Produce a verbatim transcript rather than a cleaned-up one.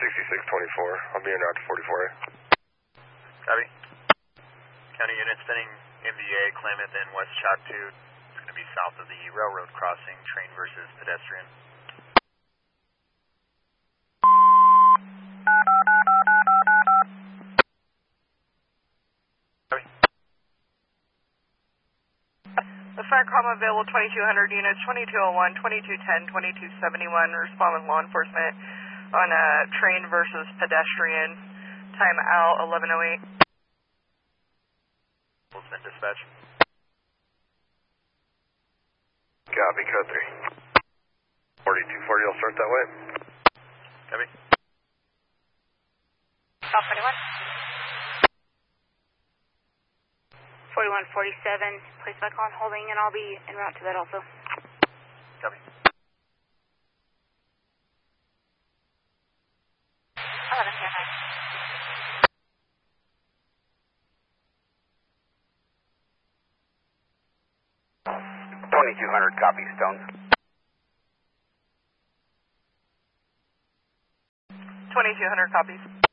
sixty-six twenty-four. I'll be en route to forty-four A. Copy. County unit spinning M V A, Klamath and West Chalk two. It's going to be south of the railroad crossing, train versus pedestrian. The FireCom available twenty-two hundred units, twenty-two oh one, twenty-two ten, twenty-two seventy-one. Respond with law enforcement on a train versus pedestrian. Time out eleven oh eight. Wilson dispatch. Copy, code three. forty-two forty, I'll start that way. Copy. South forty-one. forty-one forty-seven, place back on holding, and I'll be en route to that also. Copy. eleven Fahrenheit. twenty-two hundred, copy, Stones. twenty-two hundred copies.